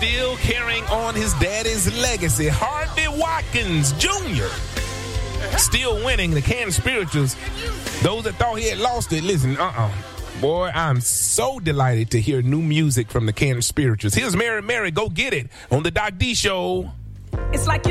Still carrying on his daddy's legacy, Harvey Watkins Jr. Still winning the Canton Spirituals. Those that thought he had lost it, listen, Boy, I'm so delighted to hear new music from the Canton Spirituals. Here's Mary Mary, Go Get It on the Doc D Show. It's like you